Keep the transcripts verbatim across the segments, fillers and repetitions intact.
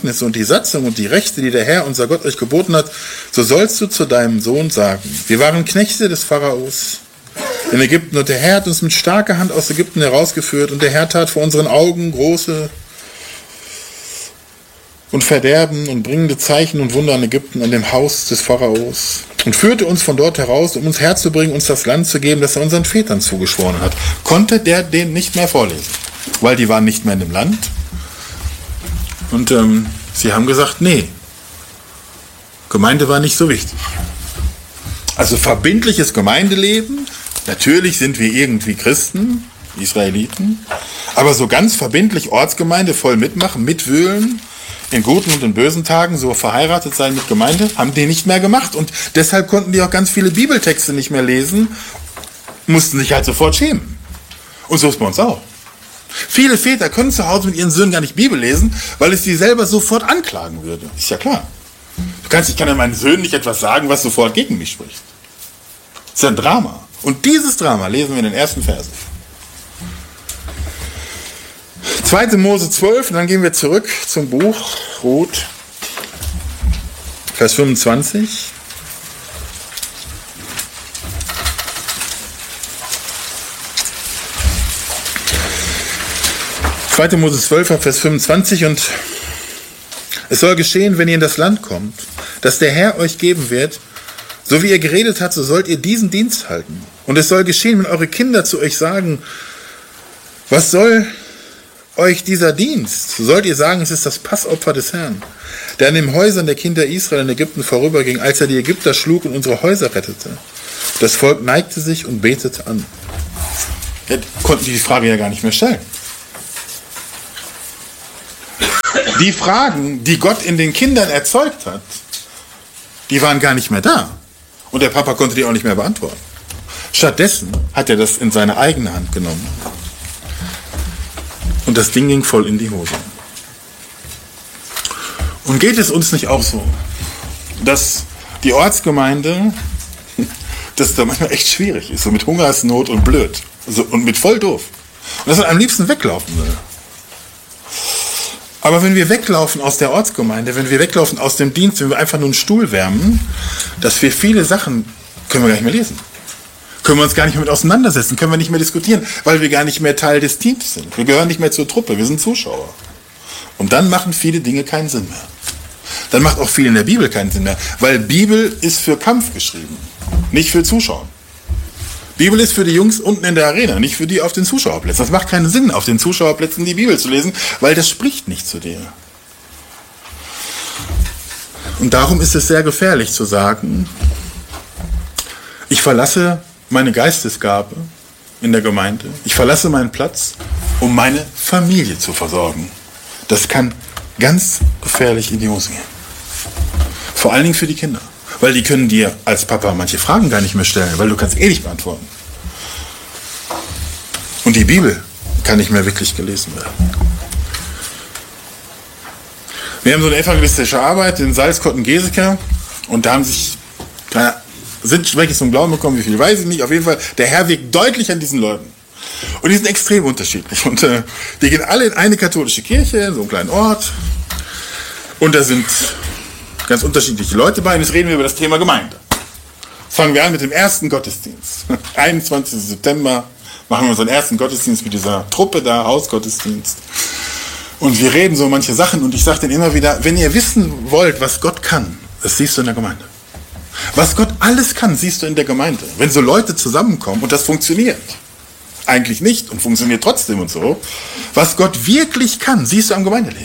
Zeugnisse und die Satzung und die Rechte, die der Herr, unser Gott, euch geboten hat, so sollst du zu deinem Sohn sagen, wir waren Knechte des Pharaos in Ägypten und der Herr hat uns mit starker Hand aus Ägypten herausgeführt und der Herr tat vor unseren Augen große und Verderben und bringende Zeichen und Wunder an Ägypten, an dem Haus des Pharaos und führte uns von dort heraus, um uns herzubringen, uns das Land zu geben, das er unseren Vätern zugeschworen hat. Konnte der den nicht mehr vorlesen, weil die waren nicht mehr in dem Land. Und ähm, sie haben gesagt, nee, Gemeinde war nicht so wichtig. Also verbindliches Gemeindeleben, natürlich sind wir irgendwie Christen, Israeliten, aber so ganz verbindlich Ortsgemeinde, voll mitmachen, mitwühlen, in guten und in bösen Tagen so verheiratet sein mit Gemeinde, haben die nicht mehr gemacht. Und deshalb konnten die auch ganz viele Bibeltexte nicht mehr lesen, mussten sich halt sofort schämen. Und so ist bei uns auch. Viele Väter können zu Hause mit ihren Söhnen gar nicht Bibel lesen, weil es sie selber sofort anklagen würde. Ist ja klar. Du kannst, ich kann ja meinen Söhnen nicht etwas sagen, was sofort gegen mich spricht. Das ist ja ein Drama. Und dieses Drama lesen wir in den ersten Versen. zweite Mose zwölf, und dann gehen wir zurück zum Buch Ruth, Vers fünfundzwanzig. zweite Mose zwölf, Vers fünfundzwanzig, und es soll geschehen, wenn ihr in das Land kommt, dass der Herr euch geben wird, so wie ihr geredet habt, so sollt ihr diesen Dienst halten. Und es soll geschehen, wenn eure Kinder zu euch sagen, was soll euch dieser Dienst? So sollt ihr sagen, es ist das Passopfer des Herrn, der an den Häusern der Kinder Israel in Ägypten vorüberging, als er die Ägypter schlug und unsere Häuser rettete. Das Volk neigte sich und betete an. Ja, konnten die die Frage ja gar nicht mehr stellen. Die Fragen, die Gott in den Kindern erzeugt hat, die waren gar nicht mehr da. Und der Papa konnte die auch nicht mehr beantworten. Stattdessen hat er das in seine eigene Hand genommen. Und das Ding ging voll in die Hose. Und geht es uns nicht auch so, dass die Ortsgemeinde, dass da manchmal echt schwierig ist, so mit Hungersnot und blöd so, und mit voll doof. Und dass man am liebsten weglaufen will. Aber wenn wir weglaufen aus der Ortsgemeinde, wenn wir weglaufen aus dem Dienst, wenn wir einfach nur einen Stuhl wärmen, dass wir viele Sachen, können wir gar nicht mehr lesen. Können wir uns gar nicht mehr mit auseinandersetzen, können wir nicht mehr diskutieren, weil wir gar nicht mehr Teil des Teams sind. Wir gehören nicht mehr zur Truppe, wir sind Zuschauer. Und dann machen viele Dinge keinen Sinn mehr. Dann macht auch viel in der Bibel keinen Sinn mehr, weil Bibel ist für Kampf geschrieben, nicht für Zuschauen. Bibel ist für die Jungs unten in der Arena, nicht für die auf den Zuschauerplätzen. Das macht keinen Sinn, auf den Zuschauerplätzen die Bibel zu lesen, weil das spricht nicht zu dir. Und darum ist es sehr gefährlich zu sagen, ich verlasse meine Geistesgabe in der Gemeinde, ich verlasse meinen Platz, um meine Familie zu versorgen. Das kann ganz gefährlich in die Hose gehen. Vor allen Dingen für die Kinder. Weil die können dir als Papa manche Fragen gar nicht mehr stellen, weil du kannst eh nicht beantworten. Und die Bibel kann nicht mehr wirklich gelesen werden. Wir haben so eine evangelistische Arbeit in Salzkotten-Geseke und da haben sich, sind welche zum Glauben bekommen, wie viel weiß ich nicht, auf jeden Fall, der Herr wirkt deutlich an diesen Leuten. Und die sind extrem unterschiedlich. Und äh, die gehen alle in eine katholische Kirche, in so einen kleinen Ort. Und da sind ganz unterschiedliche Leute bei. Und jetzt reden wir über das Thema Gemeinde. Fangen wir an mit dem ersten Gottesdienst. einundzwanzigsten September machen wir unseren ersten Gottesdienst mit dieser Truppe da, Hausgottesdienst. Und wir reden so manche Sachen. Und ich sage denen immer wieder, wenn ihr wissen wollt, was Gott kann, das siehst du in der Gemeinde. Was Gott alles kann, siehst du in der Gemeinde. Wenn so Leute zusammenkommen und das funktioniert. Eigentlich nicht und funktioniert trotzdem und so. Was Gott wirklich kann, siehst du am Gemeindeleben.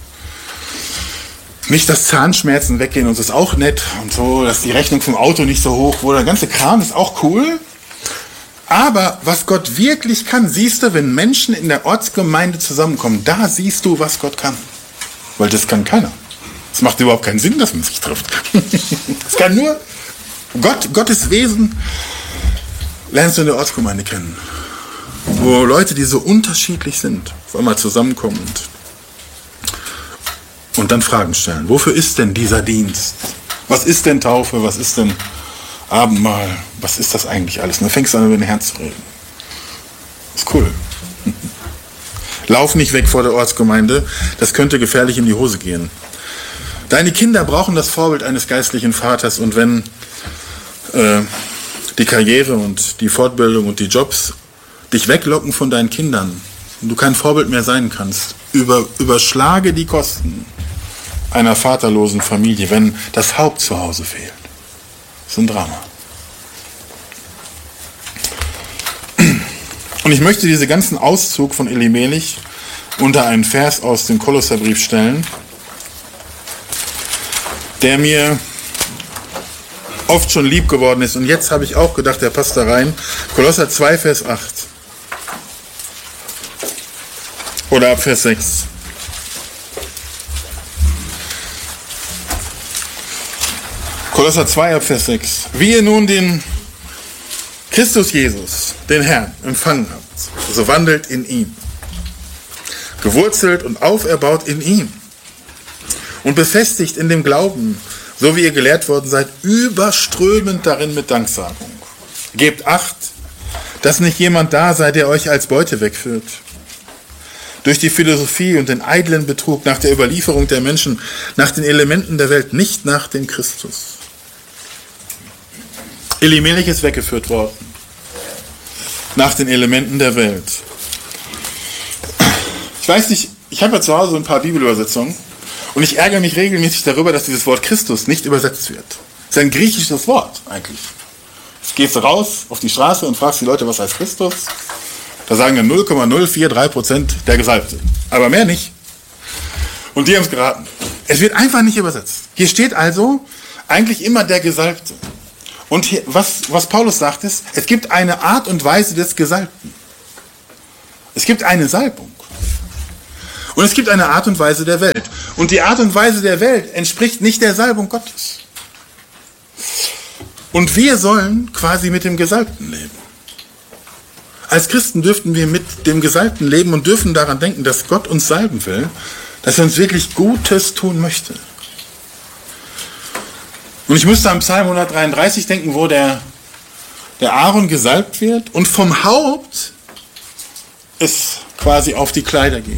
Nicht, dass Zahnschmerzen weggehen und das ist auch nett und so, dass die Rechnung vom Auto nicht so hoch wurde. Der ganze Kram ist auch cool. Aber was Gott wirklich kann, siehst du, wenn Menschen in der Ortsgemeinde zusammenkommen. Da siehst du, was Gott kann. Weil das kann keiner. Es macht überhaupt keinen Sinn, dass man sich trifft. Es kann nur Gott, Gottes Wesen lernst du in der Ortsgemeinde kennen. Wo Leute, die so unterschiedlich sind, auf einmal zusammenkommen und, und dann Fragen stellen. Wofür ist denn dieser Dienst? Was ist denn Taufe? Was ist denn Abendmahl? Was ist das eigentlich alles? Und dann fängst du an, über den Herrn zu reden. Ist cool. Lauf nicht weg vor der Ortsgemeinde, das könnte gefährlich in die Hose gehen. Deine Kinder brauchen das Vorbild eines geistlichen Vaters, und wenn äh, die Karriere und die Fortbildung und die Jobs dich weglocken von deinen Kindern und du kein Vorbild mehr sein kannst, über, überschlage die Kosten einer vaterlosen Familie, wenn das Haupt zu Hause fehlt. Das ist ein Drama. Und ich möchte diesen ganzen Auszug von Elimelech unter einen Vers aus dem Kolosserbrief stellen, der mir oft schon lieb geworden ist. Und jetzt habe ich auch gedacht, der passt da rein. Kolosser zwei, Vers acht. Oder ab Vers sechs. Kolosser zwei, ab Vers sechs. Wie ihr nun den Christus Jesus, den Herrn, empfangen habt, so wandelt in ihm, gewurzelt und auferbaut in ihm und befestigt in dem Glauben, so wie ihr gelehrt worden seid, überströmend darin mit Danksagung. Gebt Acht, dass nicht jemand da sei, der euch als Beute wegführt. Durch die Philosophie und den eitlen Betrug nach der Überlieferung der Menschen, nach den Elementen der Welt, nicht nach dem Christus. Elimelech ist weggeführt worden. Nach den Elementen der Welt. Ich weiß nicht, ich habe ja zu Hause ein paar Bibelübersetzungen und ich ärgere mich regelmäßig darüber, dass dieses Wort Christus nicht übersetzt wird. Das ist ein griechisches Wort eigentlich. Jetzt gehst du raus auf die Straße und fragst die Leute, was heißt Christus? Da sagen dann null Komma null vier drei Prozent der Gesalbte. Aber mehr nicht. Und die haben es geraten. Es wird einfach nicht übersetzt. Hier steht also eigentlich immer der Gesalbte. Und hier, was, was Paulus sagt, ist, es gibt eine Art und Weise des Gesalbten. Es gibt eine Salbung. Und es gibt eine Art und Weise der Welt. Und die Art und Weise der Welt entspricht nicht der Salbung Gottes. Und wir sollen quasi mit dem Gesalbten leben. Als Christen dürften wir mit dem Gesalbten leben und dürfen daran denken, dass Gott uns salben will, dass er uns wirklich Gutes tun möchte. Und ich musste an Psalm hundertdreiunddreißig denken, wo der, der Aaron gesalbt wird und vom Haupt es quasi auf die Kleider geht.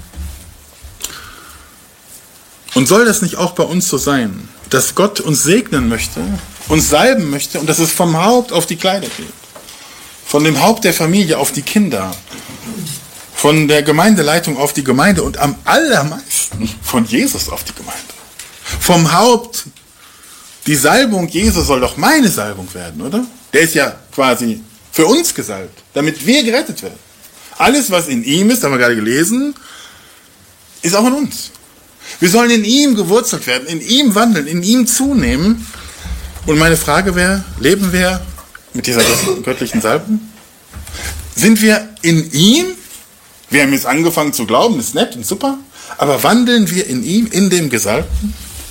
Und soll das nicht auch bei uns so sein, dass Gott uns segnen möchte, uns salben möchte und dass es vom Haupt auf die Kleider geht? Von dem Haupt der Familie auf die Kinder, von der Gemeindeleitung auf die Gemeinde und am allermeisten von Jesus auf die Gemeinde. Vom Haupt. Die Salbung Jesu soll doch meine Salbung werden, oder? Der ist ja quasi für uns gesalbt, damit wir gerettet werden. Alles, was in ihm ist, haben wir gerade gelesen, ist auch in uns. Wir sollen in ihm gewurzelt werden, in ihm wandeln, in ihm zunehmen. Und meine Frage wäre, leben wir mit dieser göttlichen Salbung? Sind wir in ihm? Wir haben jetzt angefangen zu glauben, ist nett und super, aber wandeln wir in ihm, in dem Gesalbten?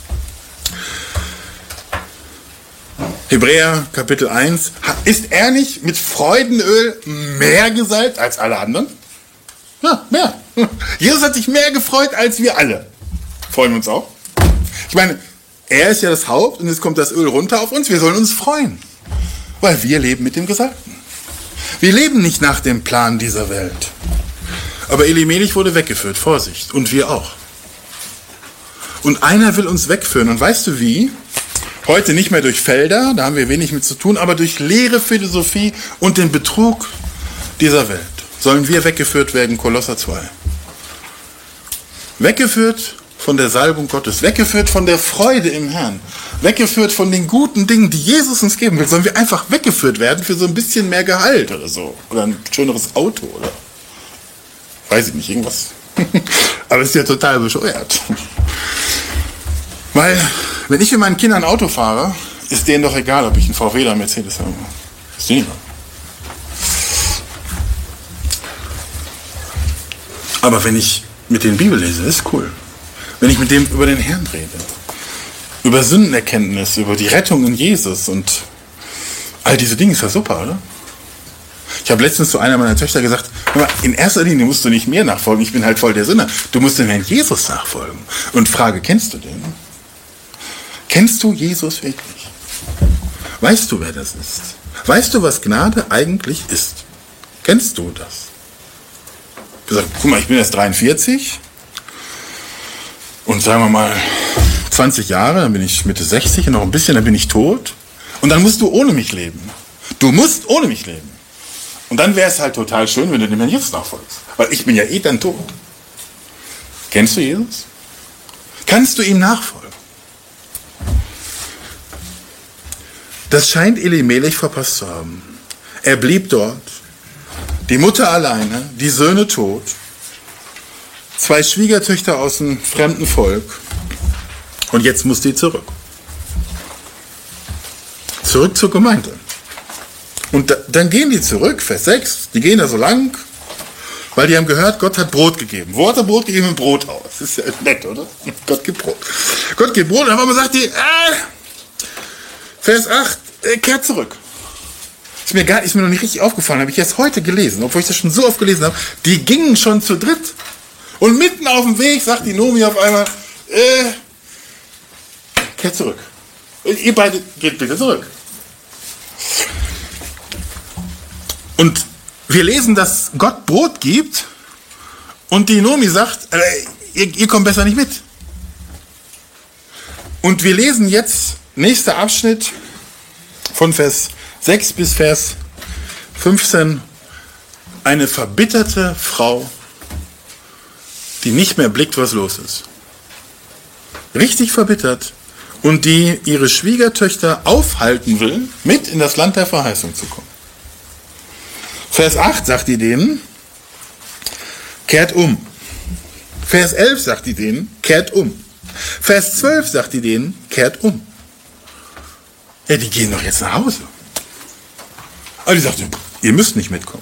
Hebräer Kapitel eins, ist er nicht mit Freudenöl mehr gesalbt als alle anderen? Ja, mehr. Jesus hat sich mehr gefreut als wir alle. Freuen wir uns auch? Ich meine, er ist ja das Haupt und jetzt kommt das Öl runter auf uns. Wir sollen uns freuen, weil wir leben mit dem Gesalbten. Wir leben nicht nach dem Plan dieser Welt. Aber Elimelech wurde weggeführt, Vorsicht, und wir auch. Und einer will uns wegführen. Und weißt du wie? Heute nicht mehr durch Felder, da haben wir wenig mit zu tun, aber durch leere Philosophie und den Betrug dieser Welt sollen wir weggeführt werden, Kolosser zwei. Weggeführt von der Salbung Gottes, weggeführt von der Freude im Herrn, weggeführt von den guten Dingen, die Jesus uns geben will, sollen wir einfach weggeführt werden für so ein bisschen mehr Gehalt oder so. Oder ein schöneres Auto oder weiß ich nicht, irgendwas. Aber es ist ja total bescheuert. Weil, wenn ich mit meinen Kindern Auto fahre, ist denen doch egal, ob ich einen V W oder einen Mercedes habe. Ist denen egal. Aber wenn ich mit denen Bibel lese, ist cool. Wenn ich mit dem über den Herrn rede, über Sündenerkenntnis, über die Rettung in Jesus und all diese Dinge, ist ja super, oder? Ich habe letztens zu einer meiner Töchter gesagt, in erster Linie musst du nicht mir nachfolgen, ich bin halt voll der Sünder. Du musst dem Herrn Jesus nachfolgen. Und frage, kennst du den? Kennst du Jesus wirklich? Weißt du, wer das ist? Weißt du, was Gnade eigentlich ist? Kennst du das? Gesagt, guck mal, ich bin jetzt dreiundvierzig und sagen wir mal zwanzig Jahre, dann bin ich Mitte sechzig und noch ein bisschen, dann bin ich tot. Und dann musst du ohne mich leben. Du musst ohne mich leben. Und dann wäre es halt total schön, wenn du dem Herrn Jesus nachfolgst. Weil ich bin ja eh dann tot. Kennst du Jesus? Kannst du ihm nachfolgen? Das scheint Elimelech verpasst zu haben. Er blieb dort. Die Mutter alleine, die Söhne tot. Zwei Schwiegertöchter aus einem fremden Volk. Und jetzt muss die zurück. Zurück zur Gemeinde. Und da, dann gehen die zurück, Vers sechs, die gehen da so lang, weil die haben gehört, Gott hat Brot gegeben. Wo hat er Brot gegeben? Im Brothaus. Das ist ja nett, oder? Gott gibt Brot. Gott gibt Brot, und dann haben wir gesagt, die, äh, Vers acht, äh, kehrt zurück. Ist mir, gar, ist mir noch nicht richtig aufgefallen, habe ich erst heute gelesen, obwohl ich das schon so oft gelesen habe. Die gingen schon zu dritt. Und mitten auf dem Weg sagt die Nomi auf einmal, äh, kehrt zurück. Ihr beide geht bitte zurück. Und wir lesen, dass Gott Brot gibt und die Nomi sagt, äh, ihr, ihr kommt besser nicht mit. Und wir lesen jetzt, nächster Abschnitt von Vers sechs bis Vers fünfzehn, eine verbitterte Frau, die nicht mehr blickt, was los ist. Richtig verbittert. Und die ihre Schwiegertöchter aufhalten will, mit in das Land der Verheißung zu kommen. Vers acht sagt die denen, kehrt um. Vers elf sagt die denen, kehrt um. Vers zwölf sagt die denen, kehrt um. Ja, die gehen doch jetzt nach Hause. Aber die sagt, ihr müsst nicht mitkommen.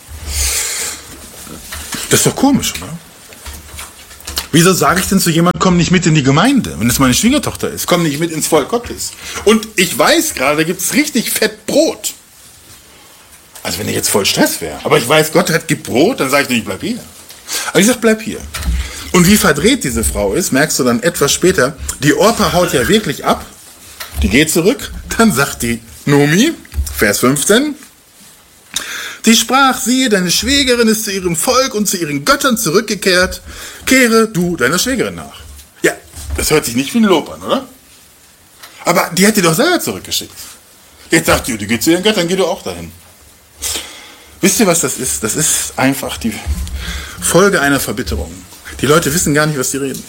Das ist doch komisch, oder? Wieso sage ich denn zu jemandem, komm nicht mit in die Gemeinde, wenn es meine Schwiegertochter ist? Komm nicht mit ins Volk Gottes. Und ich weiß gerade, da gibt es richtig fett Brot. Also wenn ich jetzt voll Stress wäre. Aber ich weiß, Gott hat gibt Brot, dann sage ich nicht, ich bleib hier. Aber ich sage, bleib hier. Und wie verdreht diese Frau ist, merkst du dann etwas später. Die Orpa haut ja wirklich ab. Die geht zurück. Dann sagt die Nomi, Vers fünfzehn, die sprach, siehe, deine Schwägerin ist zu ihrem Volk und zu ihren Göttern zurückgekehrt. Kehre du deiner Schwägerin nach. Ja, das hört sich nicht wie ein Lob an, oder? Aber die hat die doch selber zurückgeschickt. Jetzt sagt ihr, die geht zu ihren Göttern, geh du auch dahin. Wisst ihr, was das ist? Das ist einfach die Folge einer Verbitterung. Die Leute wissen gar nicht, was sie reden.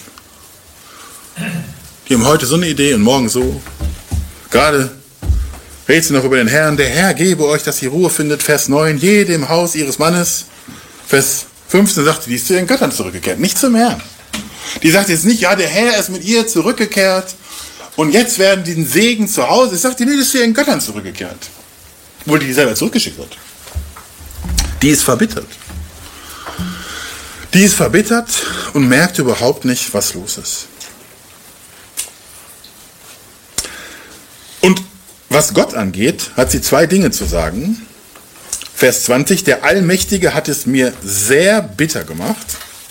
Die haben heute so eine Idee und morgen so. Gerade redet sie noch über den Herrn. Der Herr gebe euch, dass ihr Ruhe findet. Vers neun, jedem Haus ihres Mannes. Vers fünfzehn sagt, die ist zu ihren Göttern zurückgekehrt, nicht zum Herrn. Die sagt jetzt nicht, ja, der Herr ist mit ihr zurückgekehrt und jetzt werden die den Segen zu Hause. Ich sage, die ist zu ihren Göttern zurückgekehrt. Obwohl die die selber zurückgeschickt hat. Die ist verbittert. Die ist verbittert und merkt überhaupt nicht, was los ist. Und was Gott angeht, hat sie zwei Dinge zu sagen. Vers zwanzig, der Allmächtige hat es mir sehr bitter gemacht.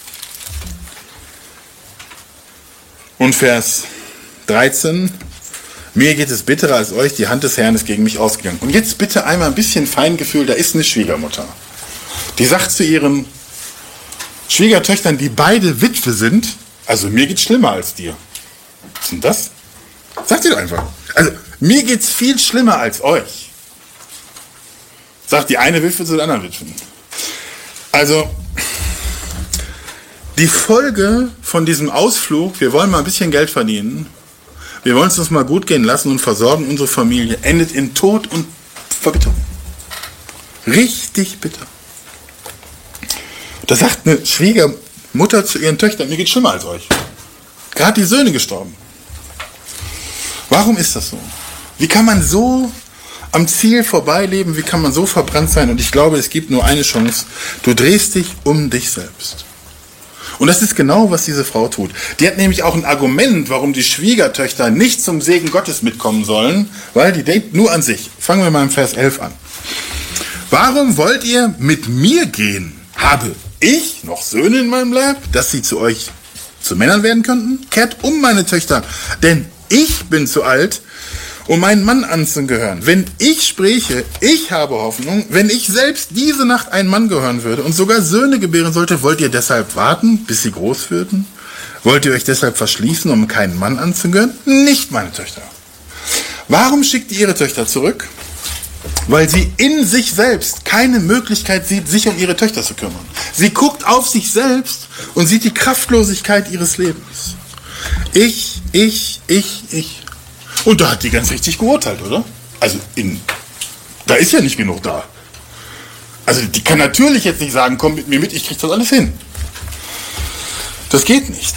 Und Vers dreizehn, mir geht es bitterer als euch, die Hand des Herrn ist gegen mich ausgegangen. Und jetzt bitte einmal ein bisschen Feingefühl, da ist eine Schwiegermutter. Die sagt zu ihren Schwiegertöchtern, die beide Witwe sind, also mir geht's schlimmer als dir. Was ist denn das? Sagt sie doch einfach. Also mir geht's viel schlimmer als euch. Sagt die eine Witwe zu den anderen Witwen. Also die Folge von diesem Ausflug, wir wollen mal ein bisschen Geld verdienen, wir wollen es uns mal gut gehen lassen und versorgen unsere Familie, endet in Tod und Verbitterung. Richtig bitter. Da sagt eine Schwiegermutter zu ihren Töchtern, mir geht's schlimmer als euch. Gerade die Söhne gestorben. Warum ist das so? Wie kann man so am Ziel vorbeileben? Wie kann man so verbrannt sein? Und ich glaube, es gibt nur eine Chance. Du drehst dich um dich selbst. Und das ist genau, was diese Frau tut. Die hat nämlich auch ein Argument, warum die Schwiegertöchter nicht zum Segen Gottes mitkommen sollen, weil die denkt nur an sich. Fangen wir mal im Vers elf an. Warum wollt ihr mit mir gehen? Habe ich noch Söhne in meinem Leib, dass sie zu euch zu Männern werden könnten? Kehrt um, meine Töchter, denn ich bin zu alt, um meinen Mann anzugehören. Wenn ich spräche, ich habe Hoffnung, wenn ich selbst diese Nacht einen Mann gehören würde und sogar Söhne gebären sollte, wollt ihr deshalb warten, bis sie groß würden? Wollt ihr euch deshalb verschließen, um keinen Mann anzugehören? Nicht, meine Töchter. Warum schickt ihr ihre Töchter zurück? Weil sie in sich selbst keine Möglichkeit sieht, sich um ihre Töchter zu kümmern. Sie guckt auf sich selbst und sieht die Kraftlosigkeit ihres Lebens. Ich, ich, ich, ich. Und da hat die ganz richtig geurteilt, oder? Also, in, da ist ja nicht genug da. Also, die kann natürlich jetzt nicht sagen, komm mit mir mit, ich krieg das alles hin. Das geht nicht.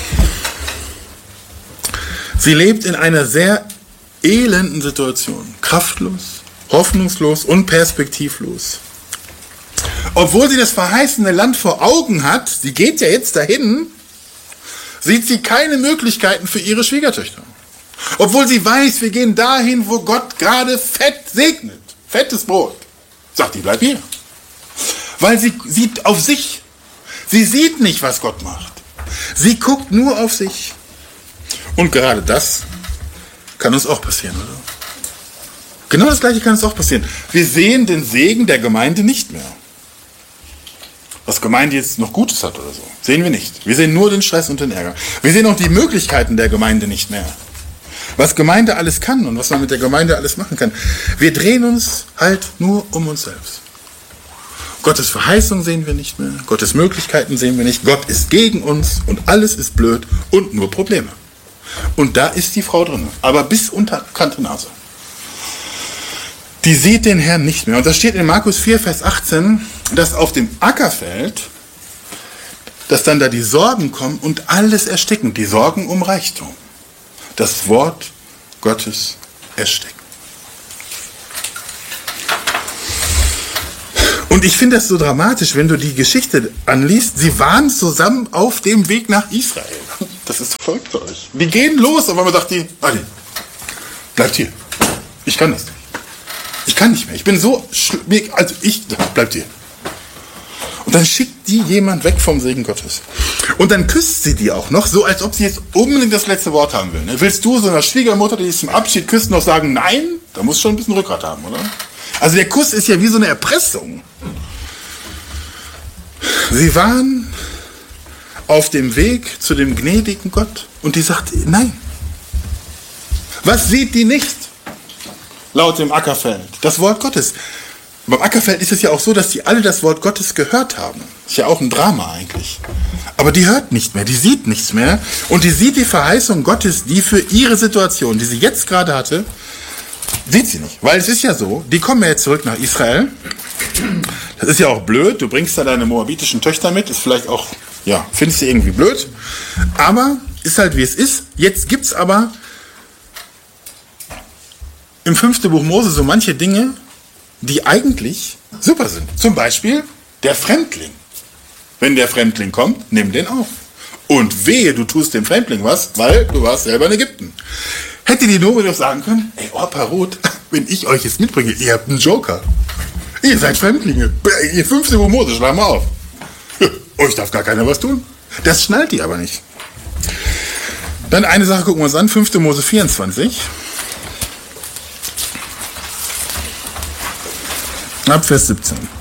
Sie lebt in einer sehr elenden Situation. Kraftlos, hoffnungslos und perspektivlos. Obwohl sie das verheißene Land vor Augen hat, sie geht ja jetzt dahin, sieht sie keine Möglichkeiten für ihre Schwiegertöchter. Obwohl sie weiß, wir gehen dahin, wo Gott gerade fett segnet. Fettes Brot. Sagt die, bleib hier. Weil sie sieht auf sich. Sie sieht nicht, was Gott macht. Sie guckt nur auf sich. Und gerade das kann uns auch passieren, oder? Genau das Gleiche kann uns auch passieren. Wir sehen den Segen der Gemeinde nicht mehr. Was Gemeinde jetzt noch Gutes hat oder so, sehen wir nicht. Wir sehen nur den Stress und den Ärger. Wir sehen auch die Möglichkeiten der Gemeinde nicht mehr. Was Gemeinde alles kann und was man mit der Gemeinde alles machen kann. Wir drehen uns halt nur um uns selbst. Gottes Verheißung sehen wir nicht mehr, Gottes Möglichkeiten sehen wir nicht, Gott ist gegen uns und alles ist blöd und nur Probleme. Und da ist die Frau drin, aber bis unter Kante Nase. Die sieht den Herrn nicht mehr. Und das steht in Markus vier, Vers achtzehn, dass auf dem Ackerfeld, dass dann da die Sorgen kommen und alles ersticken. Die Sorgen um Reichtum. Das Wort Gottes ersticken. Und ich finde das so dramatisch, wenn du die Geschichte anliest. Sie waren zusammen auf dem Weg nach Israel. Das ist verrückt für euch. Die gehen los, aber man sagt die, Ali, bleibt hier. Ich kann das nicht. Ich kann nicht mehr. Ich bin so, also ich, bleibt hier. Und dann schickt die jemand weg vom Segen Gottes. Und dann küsst sie die auch noch, so als ob sie jetzt unbedingt das letzte Wort haben will. Ne? Willst du so einer Schwiegermutter, die zum Abschied küsst, noch sagen, nein? Da musst du schon ein bisschen Rückgrat haben, oder? Also der Kuss ist ja wie so eine Erpressung. Sie waren auf dem Weg zu dem gnädigen Gott und die sagt, nein. Was sieht die nicht? Laut dem Ackerfeld. Das Wort Gottes. Beim Ackerfeld ist es ja auch so, dass die alle das Wort Gottes gehört haben. Ist ja auch ein Drama eigentlich. Aber die hört nicht mehr, die sieht nichts mehr. Und die sieht die Verheißung Gottes, die für ihre Situation, die sie jetzt gerade hatte, sieht sie nicht. Weil es ist ja so, die kommen ja jetzt zurück nach Israel. Das ist ja auch blöd. Du bringst da deine moabitischen Töchter mit. Ist vielleicht auch, ja, findest du irgendwie blöd. Aber ist halt wie es ist. Jetzt gibt's aber im fünften Buch Mose so manche Dinge, die eigentlich super sind. Zum Beispiel der Fremdling. Wenn der Fremdling kommt, nimm den auf. Und wehe, du tust dem Fremdling was, weil du warst selber in Ägypten. Hätte die Nobe doch sagen können, ey, Opa Ruth, wenn ich euch jetzt mitbringe, ihr habt einen Joker. Ihr seid Fremdlinge. Ihr fünfte Buch Mose, schlag mal auf. Euch darf gar keiner was tun. Das schnallt die aber nicht. Dann eine Sache gucken wir uns an, fünfte Mose vierundzwanzig. Ab Vers siebzehn.